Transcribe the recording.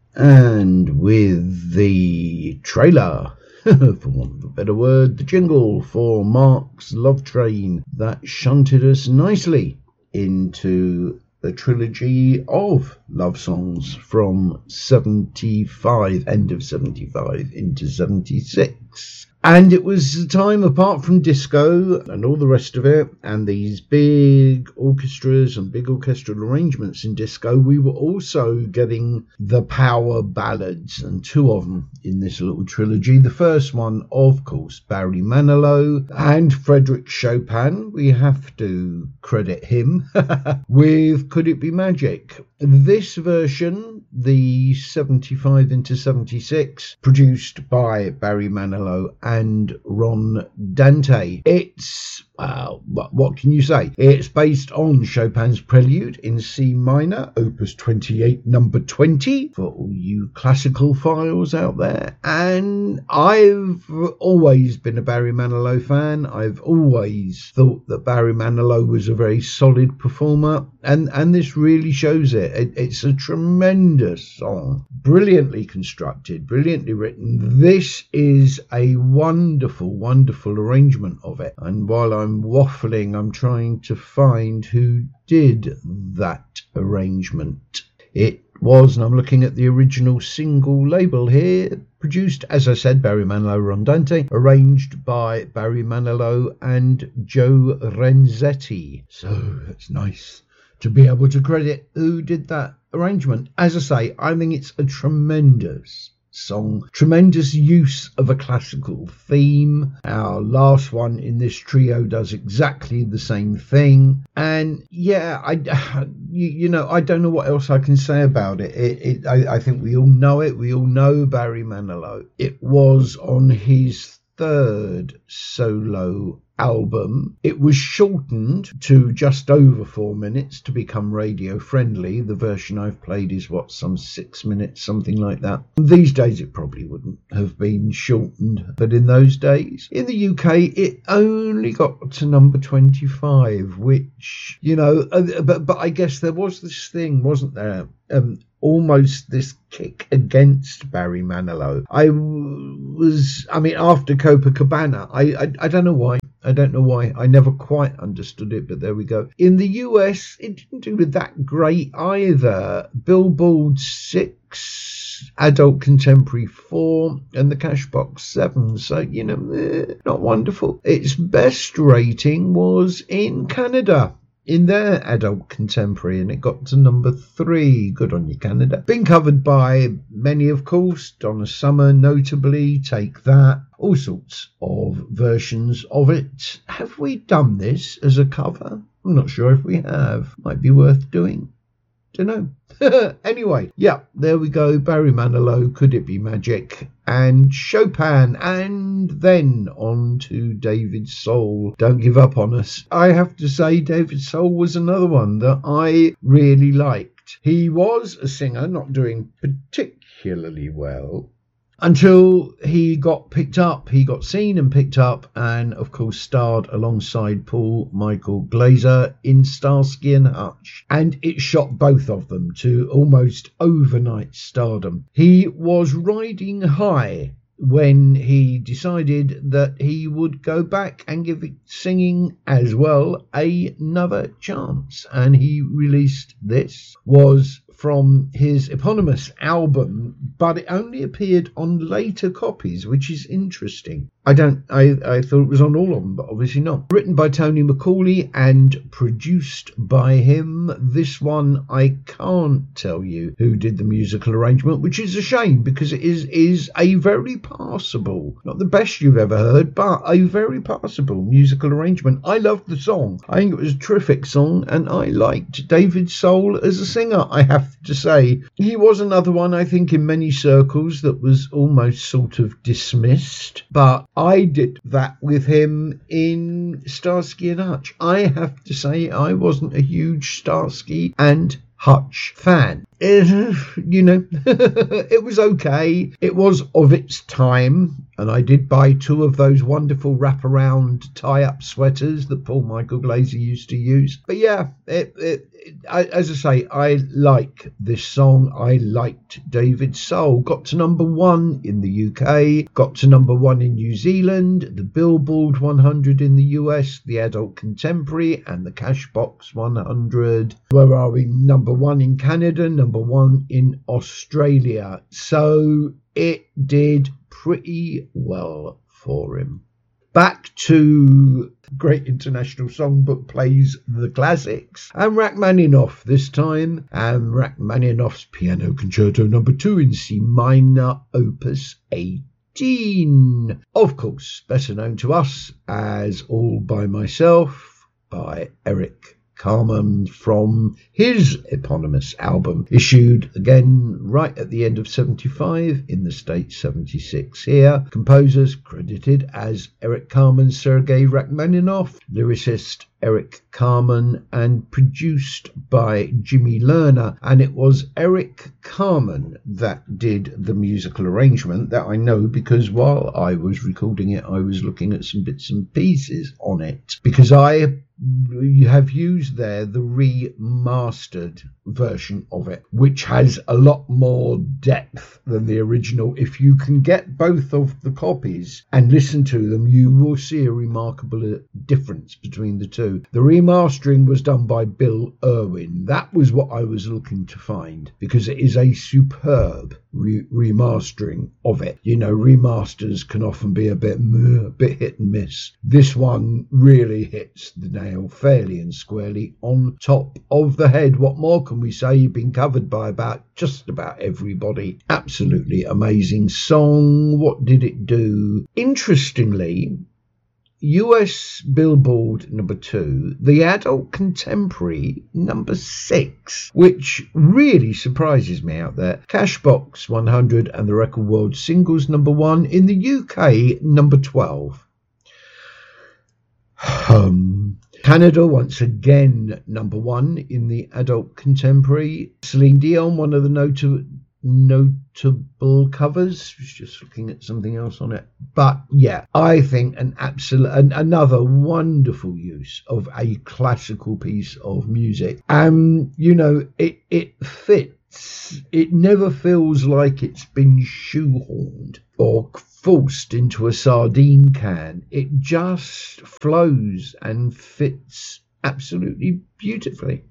And with the trailer, for want of a better word, the jingle for Mark's Love Train, that shunted us nicely into the trilogy of love songs from 75, end of 75 into 76. And it was a time, apart from disco and all the rest of it, and these big orchestras and big orchestral arrangements in disco, we were also getting the power ballads, and two of them in this little trilogy. The first one, of course, Barry Manilow and Frédéric Chopin. We have to credit him with Could It Be Magic? This version, the 75 into 76, produced by Barry Manilow and Ron Dante. It's, what can you say? It's based on Chopin's Prelude in C minor, Opus 28, number 20, for all you classical files out there. And I've always been a Barry Manilow fan. I've always thought that Barry Manilow was a very solid performer, and this really shows it. It's a tremendous song, brilliantly constructed, brilliantly written. This is a wonderful, wonderful arrangement of it. And while I'm waffling, I'm trying to find who did that arrangement. It was, and I'm looking at the original single label here, produced, as I said, Barry Manilow, Ron Dante, arranged by Barry Manilow and Joe Renzetti. So it's nice to be able to credit who did that arrangement. As I say, I think it's a tremendous song, tremendous use of a classical theme. Our last one in this trio does exactly the same thing, and yeah, I don't know what else I can say about it. I think we all know it. We all know Barry Manilow. It was on his third solo album. It was shortened to just over 4 minutes to become radio friendly. The version I've played is some 6 minutes, something like that. These days it probably wouldn't have been shortened, but in those days, in the UK, it only got to number 25, which, but I guess there was this thing, wasn't there? Almost this kick against Barry Manilow. After Copacabana, I don't know why. I don't know why. I never quite understood it, but there we go. In the US, it didn't do that great either. Billboard 6, Adult Contemporary 4, and the Cashbox 7. So, not wonderful. Its best rating was in Canada, in their Adult Contemporary, and it got to number 3. Good on you, Canada. Been covered by many, of course. Donna Summer, notably. Take That. All sorts of versions of it. Have we done this as a cover? I'm not sure if we have. Might be worth doing. Don't know. Anyway, yeah, there we go. Barry Manilow, Could It Be Magic? And Chopin, and then on to David Soul, Don't Give Up on Us. I have to say, David Soul was another one that I really liked. He was a singer, not doing particularly well, until he got picked up. He got seen and picked up, and of course starred alongside Paul Michael Glaser in Starsky and Hutch, and it shot both of them to almost overnight stardom. He was riding high when he decided that he would go back and give singing as well another chance, and he released this. Was from his eponymous album, but it only appeared on later copies, which is interesting. I thought it was on all of them, but obviously not. Written by Tony McCauley and produced by him. This one, I can't tell you who did the musical arrangement, which is a shame, because it is a very passable, not the best you've ever heard, but a very passable musical arrangement. I loved the song. I think it was a terrific song, and I liked David Soul as a singer, I have to say. He was another one, I think, in many circles that was almost sort of dismissed, but I did that with him in Starsky and Hutch. I have to say, I wasn't a huge Starsky and Hutch fan. It was okay. It was of its time. And I did buy 2 of those wonderful wraparound tie-up sweaters that Paul Michael Glaser used to use. But yeah, as I say, I like this song. I liked David's Soul. Got to number 1 in the UK, got to number 1 in New Zealand, the Billboard 100 in the US, the Adult Contemporary, and the Cashbox 100. Where are we? Number 1 in Canada, number 1 in Australia. So it did pretty well for him. Back to Great International Songbook plays the classics, and Rachmaninoff this time, and Rachmaninoff's Piano Concerto No. 2 in C minor, Opus 18. Of course, better known to us as All By Myself by Eric Carmen from his eponymous album, issued again right at the end of 75, in the States 76 here. Composers credited as Eric Carmen, Sergei Rachmaninoff, lyricist Eric Carmen, and produced by Jimmy Lerner. And it was Eric Carmen that did the musical arrangement. That I know because while I was recording it, I was looking at some bits and pieces on it, because you have used there the remastered version of it, which has a lot more depth than the original. If you can get both of the copies and listen to them, you will see a remarkable difference between the two. The remastering was done by Bill Irwin. That was what I was looking to find, because it is a superb remastering of it. You know, remasters can often be a bit hit and miss. This one really hits the nail fairly and squarely on top of the head. What more can we say? You've been covered by just about everybody. Absolutely amazing song. What did it do? Interestingly, US Billboard number 2, the Adult Contemporary number 6, which really surprises me out there. Cashbox 100 and the Record World Singles number 1 in the UK number 12. Canada once again number 1 in the Adult Contemporary. Celine Dion, one of the notable covers. Was just looking at something else on it, but yeah, I think another wonderful use of a classical piece of music. You know, it fits. It never feels like it's been shoehorned or forced into a sardine can. It just flows and fits absolutely beautifully.